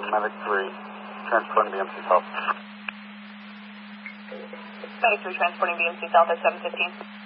Medic 3, transporting BMC South. Medic 3 transporting BMC South at 715.